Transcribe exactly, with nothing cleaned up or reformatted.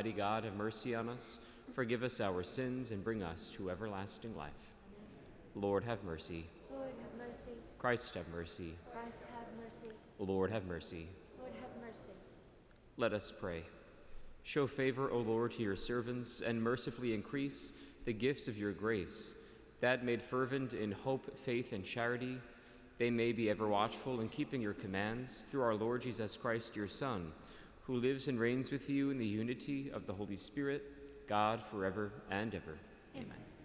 Almighty God, have mercy on us, forgive us our sins, and bring us to everlasting life. Lord, have mercy. Lord, have mercy. Christ, have mercy. Christ, have mercy. Lord, have mercy. Lord, have mercy. Let us pray. Show favor, O Lord, to your servants, and mercifully increase the gifts of your grace, that, made fervent in hope, faith, and charity, they may be ever watchful in keeping your commands, through our Lord Jesus Christ, your Son, who lives and reigns with you in the unity of the Holy Spirit, God, forever and ever. Amen. Amen.